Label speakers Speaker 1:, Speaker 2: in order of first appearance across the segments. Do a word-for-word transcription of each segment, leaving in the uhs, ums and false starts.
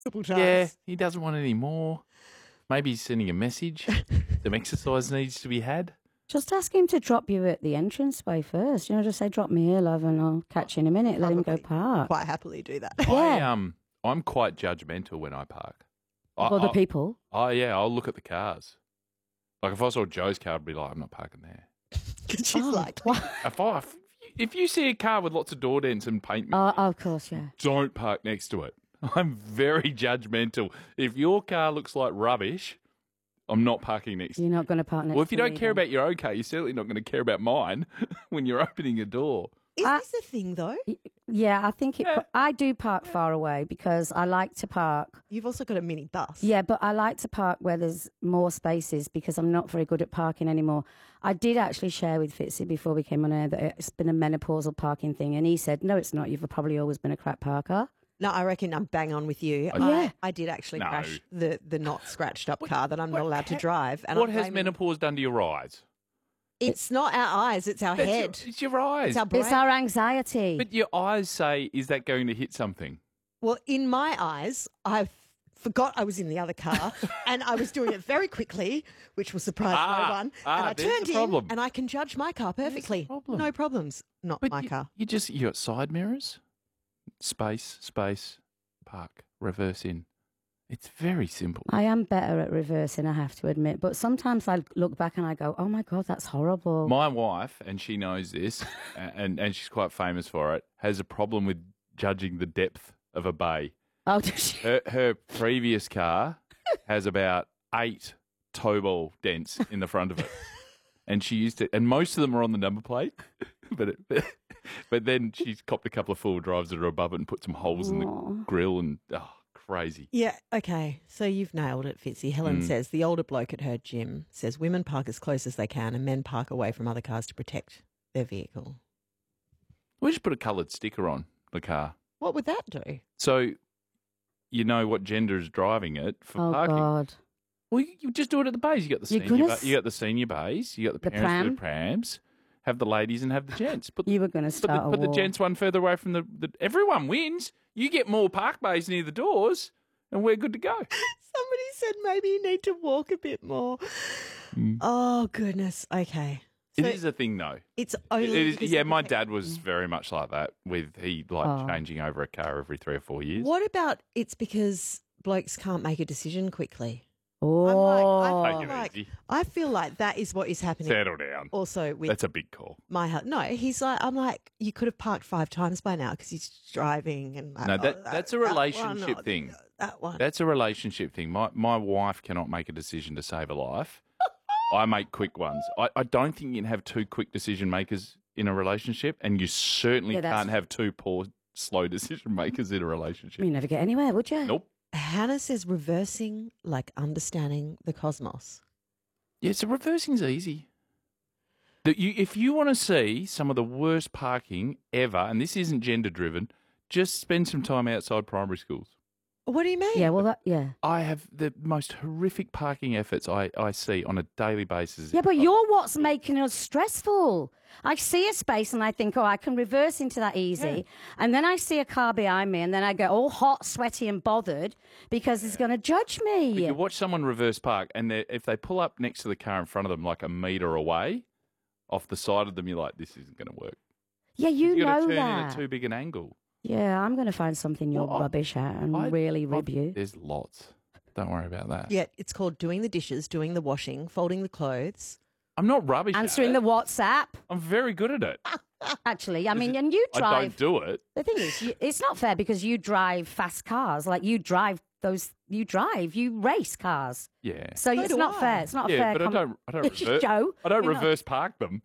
Speaker 1: couple times.
Speaker 2: Yeah, he doesn't want any more. Maybe he's sending a message. Some exercise needs to be had.
Speaker 3: Just ask him to drop you at the entranceway first. You know, just say, drop me here, love, and I'll catch you in a minute. Let him go
Speaker 1: Probably
Speaker 3: park.
Speaker 1: Quite happily do that.
Speaker 2: I,
Speaker 3: Yeah.
Speaker 2: um, I'm quite judgmental when I park. I,
Speaker 3: For the
Speaker 2: I-
Speaker 3: people.
Speaker 2: Oh, yeah, I'll look at the cars. Like, if I saw Joe's car, I'd be like, I'm not parking there.
Speaker 1: She's
Speaker 3: Oh,
Speaker 1: like,
Speaker 3: what?
Speaker 2: If, I, if, if you see a car with lots of door dents and paint,
Speaker 3: Oh, of course, yeah.
Speaker 2: don't park next to it. I'm very judgmental. If your car looks like rubbish, I'm not parking next to
Speaker 3: You're not going to park next
Speaker 2: Well, if you
Speaker 3: to
Speaker 2: don't
Speaker 3: me
Speaker 2: care
Speaker 3: then.
Speaker 2: about your own car, you're certainly not going to care about mine when you're opening a door.
Speaker 1: is
Speaker 3: I-
Speaker 1: this a thing though?
Speaker 3: Yeah, I think it.
Speaker 2: Yeah.
Speaker 3: I do park far away because I like to park.
Speaker 1: You've also got a mini bus.
Speaker 3: Yeah, but I like to park where there's more spaces because I'm not very good at parking anymore. I did actually share with Fitzy before we came on air that it's been a menopausal parking thing, and he said, "No, it's not. You've probably always been a crap parker."
Speaker 1: No, I reckon I'm bang on with you.
Speaker 3: Yeah.
Speaker 1: I, I did actually
Speaker 2: No.
Speaker 1: crash the, the not scratched up
Speaker 2: What-
Speaker 1: car that I'm not
Speaker 2: what
Speaker 1: allowed to
Speaker 2: ha-
Speaker 1: drive. And
Speaker 2: what
Speaker 1: I'm
Speaker 2: has
Speaker 1: blaming-
Speaker 2: menopause done to your eyes?
Speaker 1: It's not our eyes, it's our
Speaker 2: That's your-
Speaker 1: head.
Speaker 2: it's your eyes.
Speaker 1: It's our brain.
Speaker 3: It's our anxiety.
Speaker 2: But your eyes say, is that going to hit something?
Speaker 1: Well, in my eyes, I forgot I was in the other car and I was doing it very quickly, which will surprise
Speaker 2: Ah,
Speaker 1: no one.
Speaker 2: ah,
Speaker 1: and I
Speaker 2: there's
Speaker 1: turned
Speaker 2: the
Speaker 1: in
Speaker 2: problem.
Speaker 1: and I can judge my car perfectly.
Speaker 2: problem.
Speaker 1: No problems. Not
Speaker 2: But
Speaker 1: my
Speaker 2: you,
Speaker 1: car.
Speaker 2: you just, you got side mirrors, space, space, park, reverse in. It's very simple.
Speaker 3: I am better at reversing, I have to admit. But sometimes I look back and I go, "Oh my God, that's horrible."
Speaker 2: My wife, and she knows this, and, and she's quite famous for it, has a problem with judging the depth of a bay.
Speaker 3: Oh, does she?
Speaker 2: Her, her previous car has about eight toe ball dents in the front of it. And she used to, and most of them are on the number plate, but it, but then she's copped a couple of four drives that are above it and put some holes in the
Speaker 3: Aw.
Speaker 2: grill and, oh, crazy.
Speaker 1: Yeah, okay. So you've nailed it, Fitzy. Helen
Speaker 2: Mm.
Speaker 1: says the older bloke at her gym says women park as close as they can and men park away from other cars to protect their vehicle.
Speaker 2: We should put a coloured sticker on the car.
Speaker 1: What would that do?
Speaker 2: So you know what gender is driving it for
Speaker 3: Oh
Speaker 2: parking.
Speaker 3: God.
Speaker 2: Well, you, you just do it at the bays. You got the
Speaker 3: You're
Speaker 2: senior,
Speaker 3: gonna
Speaker 2: ba- you got the senior bays. You got the
Speaker 3: The
Speaker 2: parents with the
Speaker 3: pram?
Speaker 2: prams. Have the ladies and have the gents. Put
Speaker 3: You were going to
Speaker 2: Put, the,
Speaker 3: start a
Speaker 2: put the
Speaker 3: war.
Speaker 2: gents one further away from the, the. Everyone wins. You get more park bays near the doors, and we're good to go.
Speaker 1: Somebody said maybe you need to walk a bit more.
Speaker 2: Mm.
Speaker 1: Oh, goodness. Okay.
Speaker 2: It
Speaker 1: So
Speaker 2: is a thing, though.
Speaker 1: it's
Speaker 2: It
Speaker 1: only
Speaker 2: is,
Speaker 1: because
Speaker 2: yeah,
Speaker 1: of the
Speaker 2: my
Speaker 1: tech-
Speaker 2: dad was very much like that. With he like
Speaker 3: Oh.
Speaker 2: changing over a car every three or four years.
Speaker 1: What about it's because blokes can't make a decision quickly?
Speaker 3: Oh,
Speaker 1: I'm
Speaker 2: Take it
Speaker 1: like,
Speaker 2: easy.
Speaker 1: I feel like that is what is happening.
Speaker 2: Settle down.
Speaker 1: Also with
Speaker 2: That's a big call.
Speaker 1: my husband. No, he's like, I'm like, you could have parked five times by now because he's driving and like,
Speaker 2: No, that-
Speaker 1: oh,
Speaker 2: that's a
Speaker 1: that one,
Speaker 2: relationship
Speaker 1: oh,
Speaker 2: thing.
Speaker 1: That one.
Speaker 2: That's a relationship thing. My my wife cannot make a decision to save a life. I make quick ones. I, I don't think you can have two quick decision makers in a relationship, and you certainly
Speaker 3: Yeah, that's-
Speaker 2: can't have two poor, slow decision makers in a relationship.
Speaker 3: you never get anywhere, would you?
Speaker 2: Nope.
Speaker 1: Hannah says reversing, like understanding the cosmos.
Speaker 2: Yeah, so reversing's easy. That you, if you want to see some of the worst parking ever, and this isn't gender driven, just spend some time outside primary schools.
Speaker 1: What do you mean?
Speaker 3: Yeah, well, that, yeah.
Speaker 2: I have the most horrific parking efforts I, I see on a daily basis.
Speaker 3: Yeah, but you're what's making us stressful. I see a space and I think, oh, I can reverse into that easy. And then I see a car behind me and then I get all hot, sweaty and bothered because it's going to judge
Speaker 2: But
Speaker 3: me.
Speaker 2: you watch someone reverse park, and they- if they pull up next to the car in front of them, like a metre away, off the side of them, you're like, this isn't going to work.
Speaker 3: Yeah, you
Speaker 2: You've got
Speaker 3: know
Speaker 2: to turn in
Speaker 3: that.
Speaker 2: at too big an angle.
Speaker 3: Yeah, I'm going to find something you're
Speaker 2: Well, I-
Speaker 3: rubbish at and
Speaker 2: I-
Speaker 3: really
Speaker 2: I've-
Speaker 3: rib you.
Speaker 2: There's lots. Don't worry about that.
Speaker 1: Yeah, it's called doing the dishes, doing the washing, folding the clothes.
Speaker 2: I'm not rubbish. at
Speaker 3: Answering
Speaker 2: it.
Speaker 3: the WhatsApp.
Speaker 2: I'm very good at it.
Speaker 3: Actually, I mean, and you
Speaker 2: I
Speaker 3: drive.
Speaker 2: don't do it.
Speaker 3: The thing is, you, it's not fair because you drive fast cars. Like you drive those, you drive, you race cars.
Speaker 2: Yeah.
Speaker 3: So
Speaker 1: So
Speaker 3: it's
Speaker 1: do
Speaker 3: not
Speaker 1: I.
Speaker 3: fair. It's not a
Speaker 2: Yeah,
Speaker 3: fair.
Speaker 2: but I
Speaker 3: com-
Speaker 2: don't. I don't. Reverse,
Speaker 3: Joe,
Speaker 2: I don't
Speaker 3: you're not-
Speaker 2: reverse park them,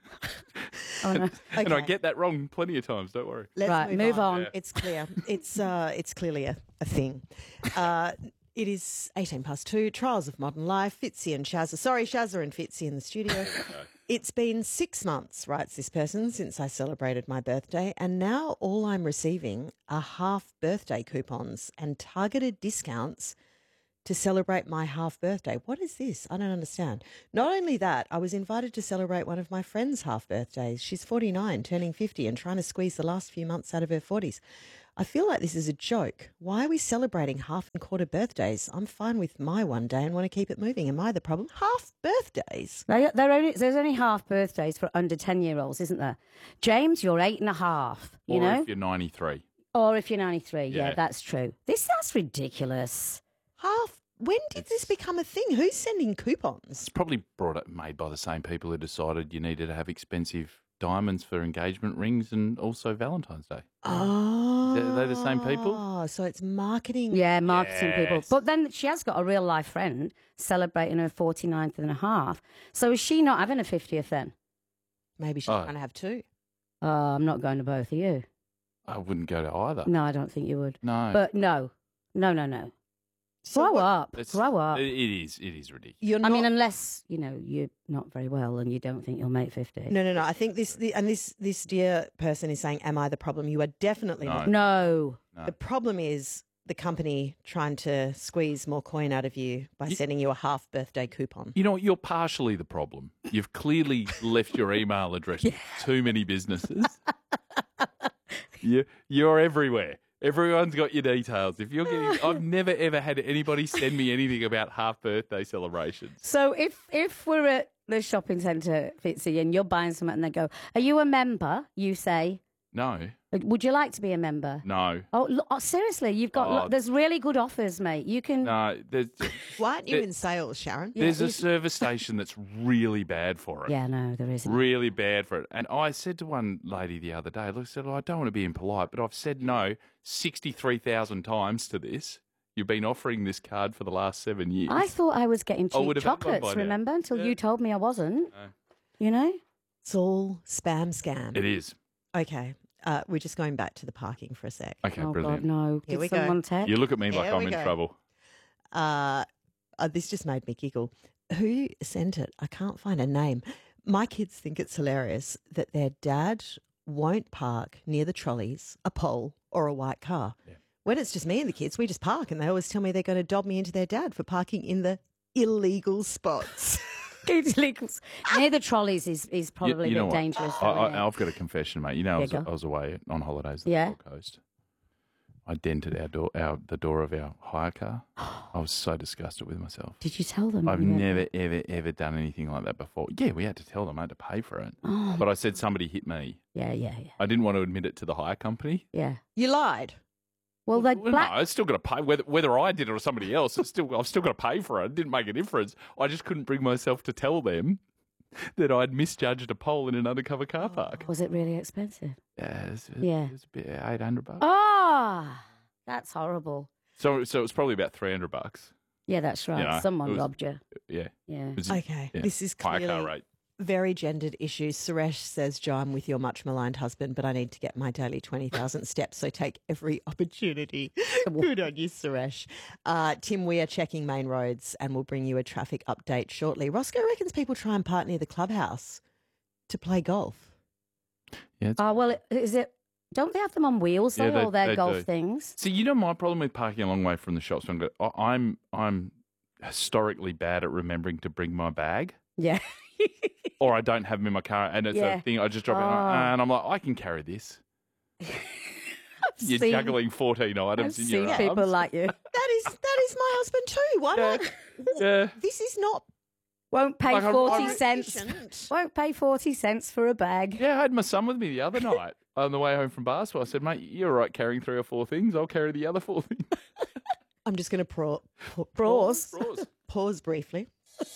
Speaker 3: Oh, no.
Speaker 2: and I
Speaker 1: Okay.
Speaker 2: get that wrong plenty of times. Don't worry.
Speaker 1: Let's
Speaker 3: Right,
Speaker 1: move,
Speaker 3: move
Speaker 1: on.
Speaker 3: on.
Speaker 2: Yeah.
Speaker 1: It's clear. It's uh, it's clearly a, a thing. Uh, it is eighteen past two. Trials of Modern Life. Fitzy and Shazza. Sorry, Shazza and Fitzy in the studio. It's been six months, writes this person, since I celebrated my birthday, and now all I'm receiving are half birthday coupons and targeted discounts to celebrate my half birthday. What is this? I don't understand. Not only that, I was invited to celebrate one of my friend's half birthdays. She's forty-nine, turning fifty, and trying to squeeze the last few months out of her forties. I feel like this is a joke. Why are we celebrating half and quarter birthdays? I'm fine with my one day and want to keep it moving. Am I the problem? Half birthdays?
Speaker 3: They, they're only, there's only half birthdays for under ten-year-olds, isn't there? James, you're eight and a half, you
Speaker 2: or
Speaker 3: know?
Speaker 2: if you're ninety-three.
Speaker 3: Or if you're ninety-three. Yeah.
Speaker 2: Yeah.
Speaker 3: that's true. This That's ridiculous.
Speaker 1: Half? When did this become a thing? Who's sending coupons?
Speaker 2: It's probably brought up, made by the same people who decided you needed to have expensive diamonds for engagement rings and also Valentine's Day.
Speaker 1: Oh.
Speaker 2: Are they the same people?
Speaker 1: Oh, so it's marketing.
Speaker 3: Yeah, marketing people.
Speaker 2: Yes.
Speaker 3: But then she has got a real life friend celebrating her forty-ninth and a half. So is she not having a fiftieth then?
Speaker 1: Maybe she's
Speaker 2: Oh.
Speaker 1: trying to have two.
Speaker 3: Oh, I'm not going to both of you.
Speaker 2: I wouldn't go to either.
Speaker 3: No, I don't think you would.
Speaker 2: No.
Speaker 3: But no, no, no, no.
Speaker 1: So
Speaker 3: Grow
Speaker 1: what-
Speaker 3: up.
Speaker 2: It's-
Speaker 3: Grow up.
Speaker 2: It it is. It is ridiculous.
Speaker 1: You're
Speaker 3: I
Speaker 1: not.
Speaker 3: mean, unless, you know, you're not very well and you don't think you'll make fifty.
Speaker 1: no, no, no. I think this, the, and this, this dear person is saying, "Am I the problem?" You are definitely
Speaker 2: No.
Speaker 1: not.
Speaker 3: No.
Speaker 2: No.
Speaker 1: The problem is the company trying to squeeze more coin out of you by sending you a half birthday coupon.
Speaker 2: You know, what? You're partially the problem. You've clearly left your email address with too many businesses. you, you're everywhere. Everyone's got your details. If you're getting, I've never ever had anybody send me anything about half birthday celebrations.
Speaker 3: So if if we're at the shopping centre, Fitzy, and you're buying something and they go, "Are you a member?" You say,
Speaker 2: No,
Speaker 3: "Would you like to be a member?"
Speaker 2: no,
Speaker 3: Oh, look, oh, seriously, you've got,
Speaker 2: Oh.
Speaker 3: look, there's really good offers, mate. You can,
Speaker 2: no. There's
Speaker 1: Why aren't you
Speaker 2: There-
Speaker 1: in sales, Sharon?
Speaker 3: Yeah,
Speaker 2: there's a
Speaker 3: you-
Speaker 2: service station that's really bad for it.
Speaker 3: yeah, no, there isn't.
Speaker 2: Really bad for it. And I said to one lady the other day, look, I said, oh, I don't want to be impolite, but I've said no sixty-three thousand times to this. You've been offering this card for the last seven years.
Speaker 3: I thought I was getting
Speaker 2: I
Speaker 3: cheap
Speaker 2: would have had one by
Speaker 3: chocolates,
Speaker 2: now.
Speaker 3: remember? Until
Speaker 2: Yeah.
Speaker 3: you told me I wasn't.
Speaker 2: No.
Speaker 3: You know?
Speaker 1: It's all spam scam.
Speaker 2: It is.
Speaker 1: Okay. Uh, we're just going back to the parking for a sec.
Speaker 2: Okay,
Speaker 3: Oh,
Speaker 2: brilliant.
Speaker 3: God, no.
Speaker 1: Here
Speaker 3: Did
Speaker 1: we go.
Speaker 3: someone text?
Speaker 2: You look at me like
Speaker 1: Here
Speaker 2: I'm
Speaker 1: we
Speaker 2: in
Speaker 1: go.
Speaker 2: trouble.
Speaker 1: Uh, uh, this just made me giggle. Who sent it? I can't find a name. My kids think it's hilarious that their dad won't park near the trolleys, a pole, or a white car.
Speaker 2: Yeah.
Speaker 1: When it's just me and the kids, we just park, and they always tell me they're going to dob me into their dad for parking in the illegal spots.
Speaker 3: Illegals. Near the trolleys is, is probably
Speaker 2: you know
Speaker 3: a bit
Speaker 2: what?
Speaker 3: dangerous.
Speaker 2: I,
Speaker 3: though,
Speaker 2: I,
Speaker 3: isn't it?
Speaker 2: I've got a confession, mate. You know, I
Speaker 3: Yeah,
Speaker 2: was,
Speaker 3: go.
Speaker 2: I was away on holidays on
Speaker 3: Yeah.
Speaker 2: the Gold Coast. I dented our door, our, the door of our hire car. I was so disgusted with myself.
Speaker 3: Did you tell them?
Speaker 2: I've
Speaker 3: you went-
Speaker 2: never, ever, ever done anything like that before. Yeah, we had to tell them. I had to pay for it.
Speaker 3: Oh,
Speaker 2: But I said somebody hit me.
Speaker 3: yeah, yeah, yeah.
Speaker 2: I didn't want to admit it to the hire company.
Speaker 3: Yeah.
Speaker 1: You lied.
Speaker 3: Well, they
Speaker 2: Well,
Speaker 3: black.
Speaker 2: no, I still got to pay. Whether whether I did it or somebody else, it's still I've still got to pay for it. It didn't make a difference. I just couldn't bring myself to tell them that I'd misjudged a pole in an undercover car park.
Speaker 3: Was it really expensive?
Speaker 2: Yeah, it's,
Speaker 3: Yeah.
Speaker 2: it's a bit eight hundred bucks.
Speaker 3: Ah, that's horrible.
Speaker 2: So so it was probably about three hundred bucks.
Speaker 3: Yeah, that's right.
Speaker 2: You know,
Speaker 3: Someone
Speaker 2: it was-
Speaker 3: robbed you.
Speaker 2: Yeah,
Speaker 3: Yeah.
Speaker 2: it was
Speaker 1: Okay.
Speaker 2: yeah,
Speaker 1: This is
Speaker 2: hire car
Speaker 1: clearly
Speaker 2: rate.
Speaker 1: very gendered issues. Suresh says, Joe, I'm with your much maligned husband, but I need to get my daily twenty thousand steps, so take every opportunity. Good on you, Suresh. Uh, Tim, we are checking main roads and we'll bring you a traffic update shortly. Roscoe reckons people try and park near the clubhouse to play golf.
Speaker 2: Yeah, it's,
Speaker 3: Oh, well, it- is it? Don't they have them on wheels, though,
Speaker 2: Yeah, they-
Speaker 3: all their
Speaker 2: they
Speaker 3: golf
Speaker 2: do.
Speaker 3: things?
Speaker 2: see, you know, my problem with parking a long way from the shops. I'm go- I- I'm I'm historically bad at remembering to bring my bag.
Speaker 3: Yeah.
Speaker 2: Or I don't have them in my car, and it's
Speaker 3: Yeah.
Speaker 2: a thing. I just drop it,
Speaker 3: Oh.
Speaker 2: and I'm like, I can carry this. You're
Speaker 3: seen-
Speaker 2: juggling fourteen
Speaker 3: I've
Speaker 2: items in your
Speaker 3: seen
Speaker 2: arms.
Speaker 3: people like you.
Speaker 1: That is that is my husband too. Why
Speaker 2: Yeah.
Speaker 1: like
Speaker 2: Yeah.
Speaker 1: this is not
Speaker 3: Won't pay
Speaker 2: Like, I'm-
Speaker 3: forty
Speaker 2: I'm-
Speaker 3: cents.
Speaker 1: efficient.
Speaker 3: Won't pay forty cents for a bag.
Speaker 2: Yeah, I had my son with me the other night on the way home from basketball. I said, mate, you're all right carrying three or four things. I'll carry the other four things.
Speaker 1: I'm just going to pro- pa-
Speaker 3: Pause.
Speaker 2: Pause.
Speaker 1: pause briefly.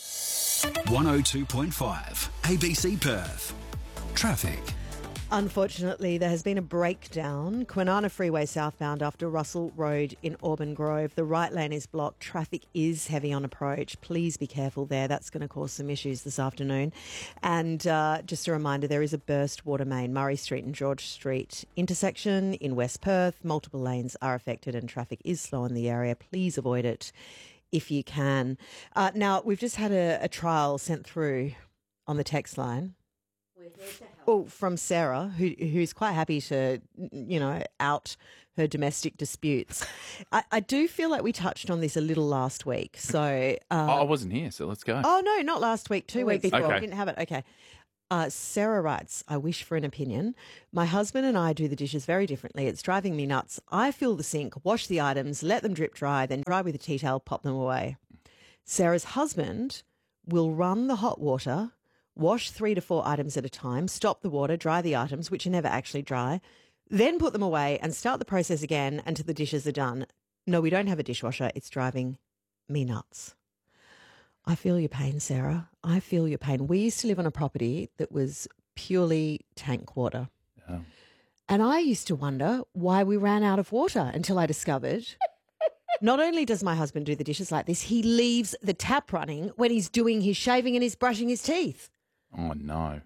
Speaker 4: one oh two point five A B C Perth. Traffic.
Speaker 1: Unfortunately, there has been a breakdown. Kwinana Freeway southbound after Russell Road in Auburn Grove. The right lane is blocked. Traffic is heavy on approach. Please be careful there. That's going to cause some issues this afternoon. And uh, just a reminder, there is a burst water main. Murray Street and George Street intersection in West Perth. Multiple lanes are affected and traffic is slow in the area. Please avoid it if you can. Uh, now, we've just had a, a trial sent through on the text line. Oh, from Sarah, who who's quite happy to, you know, out her domestic disputes. I, I do feel like we touched on this a little last week. So,
Speaker 2: Oh, I
Speaker 1: uh,
Speaker 2: wasn't here, so let's go.
Speaker 1: oh no, not last week, two
Speaker 3: The
Speaker 1: weeks
Speaker 3: week
Speaker 1: before.
Speaker 2: before.
Speaker 1: We didn't have it. Okay. Uh, Sarah writes, I wish for an opinion. My husband and I do the dishes very differently. It's driving me nuts. I fill the sink, wash the items, let them drip dry, then dry with a tea towel, pop them away. Sarah's husband will run the hot water, wash three to four items at a time, stop the water, dry the items, which are never actually dry, then put them away and start the process again until the dishes are done. No, we don't have a dishwasher. It's driving me nuts. I feel your pain, Sarah. I feel your pain. We used to live on a property that was purely tank water.
Speaker 2: Yeah.
Speaker 1: And I used to wonder why we ran out of water until I discovered not only does my husband do the dishes like this, he leaves the tap running when he's doing his shaving and he's brushing his teeth.
Speaker 2: Oh, no.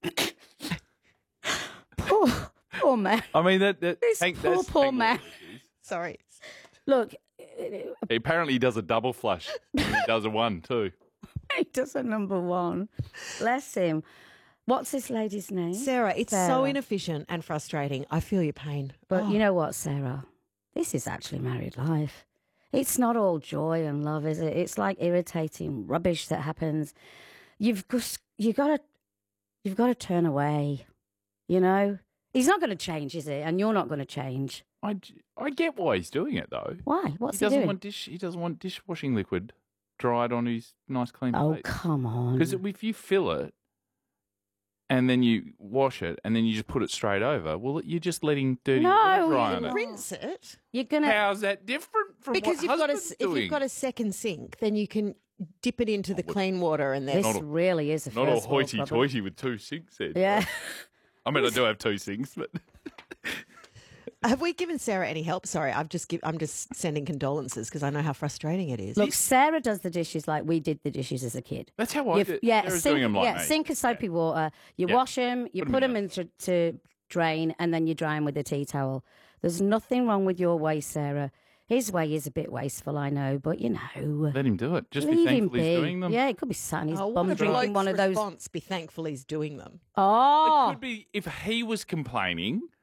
Speaker 3: Poor, poor man.
Speaker 2: I mean, that, that
Speaker 3: This
Speaker 2: tank,
Speaker 3: poor,
Speaker 2: that's
Speaker 3: poor
Speaker 2: tank
Speaker 3: man.
Speaker 2: water issues.
Speaker 1: Sorry.
Speaker 3: Look,
Speaker 2: Apparently he does a double flush. And he does a one too.
Speaker 3: he does a number one. Bless him. What's this lady's name?
Speaker 1: Sarah, it's so
Speaker 3: Sarah.
Speaker 1: inefficient and frustrating. I feel your pain.
Speaker 3: But
Speaker 1: Oh.
Speaker 3: you know what, Sarah? This is actually married life. It's not all joy and love, is it? It's like irritating rubbish that happens. You've just, you got to, you've got to turn away. You know, he's not going to change, is it? And you're not going to change.
Speaker 2: I, I get why he's doing it though.
Speaker 3: Why? What's
Speaker 2: he
Speaker 3: he,
Speaker 2: doesn't
Speaker 3: doing?
Speaker 2: want dish. He doesn't want dishwashing liquid dried on his nice clean
Speaker 3: Oh,
Speaker 2: plate.
Speaker 3: come on.
Speaker 2: Because if you fill it and then you wash it and then you just put it straight over, well, you're just letting dirty
Speaker 3: No,
Speaker 2: water
Speaker 3: you
Speaker 2: dry on it.
Speaker 1: Rinse it.
Speaker 3: You're going to.
Speaker 2: How's that different from
Speaker 1: Because
Speaker 2: what
Speaker 1: you've got a,
Speaker 2: husband's
Speaker 1: if
Speaker 2: doing?
Speaker 1: you've got a second sink, then you can dip it into the clean water and then...
Speaker 3: This
Speaker 2: Not a-
Speaker 3: really is a
Speaker 2: Not all
Speaker 3: first world problem.
Speaker 2: hoity-toity with two sinks then.
Speaker 3: Yeah.
Speaker 2: I mean, I do have two sinks, but
Speaker 1: Have we given Sarah any help? Sorry, I've just give, I'm just sending condolences because I know how frustrating it is.
Speaker 3: Look, Sarah does the dishes like we did the dishes as a kid.
Speaker 2: that's how I
Speaker 3: You-
Speaker 2: do it.
Speaker 3: yeah,
Speaker 2: Sarah's
Speaker 3: sink,
Speaker 2: doing them like
Speaker 3: yeah,
Speaker 2: me.
Speaker 3: sink of soapy water. You
Speaker 2: Yeah.
Speaker 3: wash them, you
Speaker 2: Put 'em
Speaker 3: put
Speaker 2: in
Speaker 3: them into to drain, and then you dry them with a tea towel. There's nothing wrong with your way, Sarah. His way is a bit wasteful, I know, but you know,
Speaker 2: Let him do it. Just be
Speaker 3: leave him
Speaker 2: thankful he's
Speaker 3: be.
Speaker 2: doing them.
Speaker 3: Yeah, it could be sat in his
Speaker 1: Oh,
Speaker 3: bum
Speaker 1: what a
Speaker 3: drinking
Speaker 1: bloke's
Speaker 3: one of those.
Speaker 1: response. Be thankful he's doing them.
Speaker 3: Oh,
Speaker 2: It could be if he was complaining,